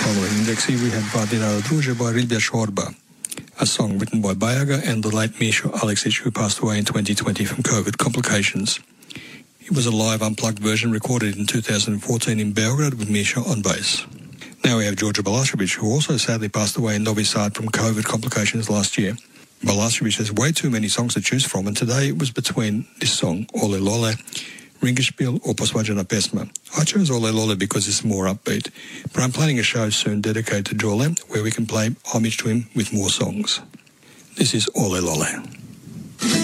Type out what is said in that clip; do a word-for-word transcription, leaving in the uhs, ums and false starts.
following indexi, we had Vardinara Druže by Rilbia Shorba, a song written by Bajaga and the late Misha Alexic, who passed away in twenty twenty from COVID complications. It was a live unplugged version recorded in two thousand fourteen in Belgrade with Misha on bass. Now we have Georgia Balašević, who also sadly passed away in Novi Sad from COVID complications last year. Balašević has way too many songs to choose from, and today it was between this song, Ole Lole, Ringerspiel or Posvađena pesma. I chose Ole Lole because it's more upbeat, but I'm planning a show soon dedicated to Jole where we can play homage to him with more songs. This is Ole Lole.